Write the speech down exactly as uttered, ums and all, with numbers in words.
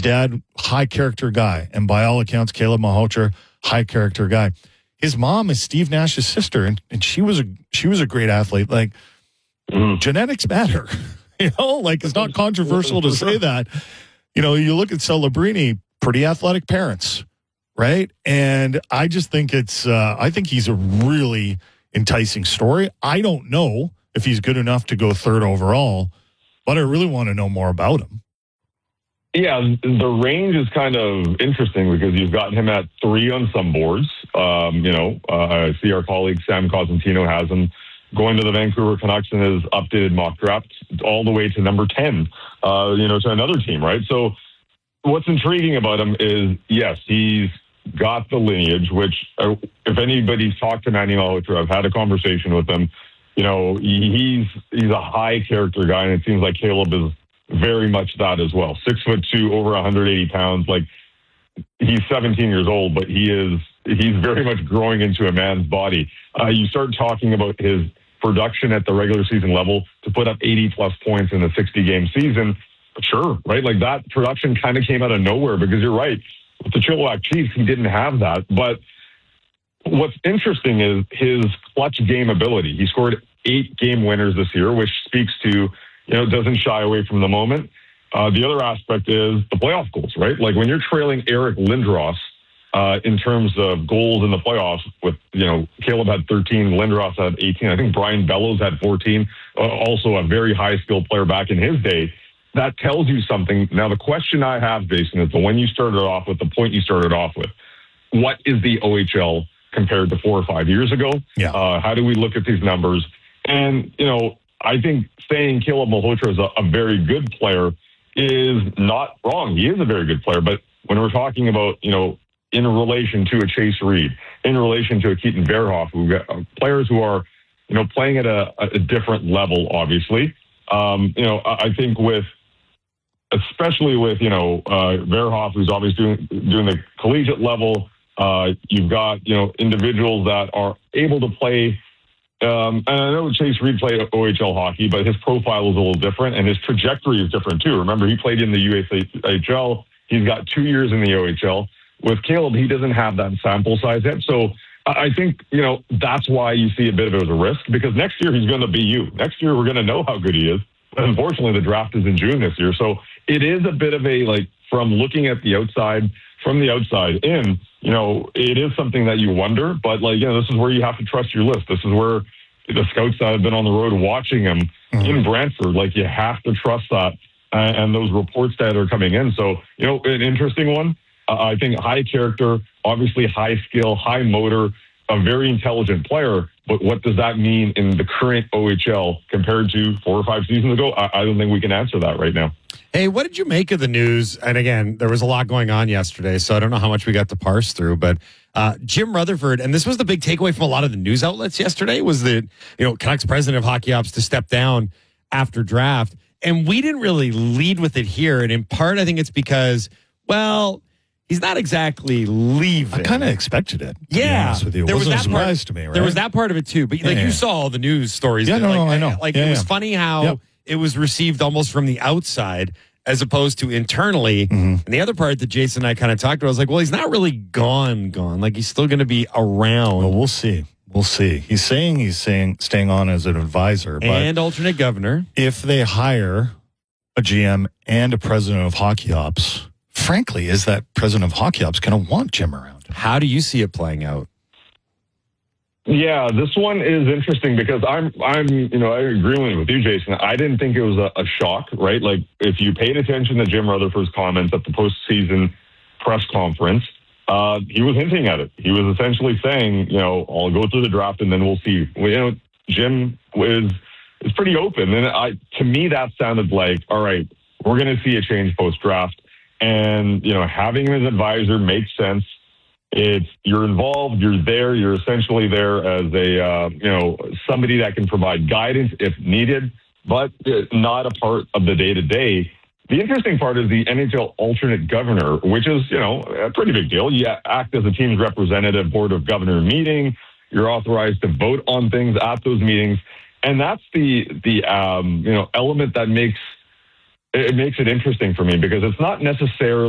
His dad, high character guy. And by all accounts, Caleb Malhotra, high character guy. His mom is Steve Nash's sister, and, and she was a she was a great athlete. Like, mm. genetics matter. You know, like, it's not controversial to say that. You know, you look at Celebrini, pretty athletic parents, right? And I just think it's, uh, I think he's a really enticing story. I don't know if he's good enough to go third overall, but I really want to know more about him. Yeah, the range is kind of interesting because you've got him at three on some boards. Um, you know, uh, I see our colleague Sam Cosentino has him going to the Vancouver Canucks in his updated mock draft all the way to number ten, uh, you know, to another team, right? So what's intriguing about him is, yes, he's got the lineage, which uh, if anybody's talked to Manny Malhotra, I've had a conversation with him, you know, he's he's a high character guy, and it seems like Caleb is very much that as well. Six foot two, over one hundred eighty pounds. Like, he's seventeen years old, but he is he's very much growing into a man's body. Uh, you start talking about his production at the regular season level to put up eighty plus points in a sixty game season. Sure, right? Like, that production kind of came out of nowhere because you're right. With the Chilliwack Chiefs, he didn't have that. But what's interesting is his clutch game ability. He scored eight game winners this year, which speaks to, you know, doesn't shy away from the moment. Uh, the other aspect is the playoff goals, right? Like, when you're trailing Eric Lindros uh, in terms of goals in the playoffs with, you know, Caleb had thirteen, Lindros had eighteen. I think Brian Bellows had fourteen, uh, also a very high-skilled player back in his day. That tells you something. Now, the question I have, Jason, is the one you started off with, the point you started off with. What is the O H L compared to four or five years ago? Yeah. Uh, how do we look at these numbers? And, you know, I think saying Caleb Malhotra is a, a very good player is not wrong. He is a very good player. But when we're talking about, you know, in relation to a Chase Reed, in relation to a Keaton Verhoff, who got uh, players who are, you know, playing at a, a different level, obviously. Um, you know, I, I think with, especially with, you know, uh, Verhoff, who's obviously doing, doing the collegiate level, uh, you've got, you know, individuals that are able to play. Um, and I know Chase Reed played O H L hockey, but his profile is a little different, and his trajectory is different too. Remember, he played in the U S H L. He's got two years in the O H L. With Caleb, he doesn't have that sample size yet. So I think, you know, that's why you see a bit of it as a risk, because next year he's going to be you. Next year we're going to know how good he is. But unfortunately, the draft is in June this year. So it is a bit of a, like, from looking at the outside, from the outside in, you know, it is something that you wonder. But, like, you know, this is where you have to trust your list. This is where the scouts that have been on the road watching him mm-hmm. in Brantford, like, you have to trust that uh, and those reports that are coming in. So, you know, an interesting one. Uh, I think high character, obviously high skill, high motor, a very intelligent player. But what does that mean in the current O H L compared to four or five seasons ago? I, I don't think we can answer that right now. Hey, what did you make of the news? And again, there was a lot going on yesterday, so I don't know how much we got to parse through. But uh, Jim Rutherford, and this was the big takeaway from a lot of the news outlets yesterday, was that, you know, Canucks president of hockey ops to step down after draft. And we didn't really lead with it here. And in part, I think it's because, well, he's not exactly leaving. I kind of expected it. To yeah, be honest with you. It there wasn't was that a surprise part, to me, right? There was that part of it too. But like yeah, you yeah. saw all the news stories. Yeah, that, no, like, no, I know. Like yeah, it was yeah. funny how yep. it was received almost from the outside as opposed to internally. Mm-hmm. And the other part that Jason and I kind of talked about, I was like, well, he's not really gone, gone. Like, he's still going to be around. Well, we'll see. We'll see. He's saying he's saying staying on as an advisor, but and alternate governor. If they hire a G M and a president of hockey ops, frankly, is that president of hockey ops going to want Jim around? How do you see it playing out? Yeah, this one is interesting because I'm, I'm, you know, I agree with you, Jason. I didn't think it was a, a shock, right? Like, if you paid attention to Jim Rutherford's comments at the postseason press conference, uh, he was hinting at it. He was essentially saying, you know, I'll go through the draft and then we'll see. Well, you know, Jim is is pretty open, and I, to me, that sounded like, all right, we're going to see a change post draft, and you know, having him as advisor makes sense. It's you're involved, you're there, you're essentially there as a uh, you know somebody that can provide guidance if needed, but not a part of the day to day. The interesting part is the N H L alternate governor, which is you know a pretty big deal. You act as a team's representative, board of governor meeting. You're authorized to vote on things at those meetings, and that's the the um, you know element that makes it makes it interesting for me because it's not necessarily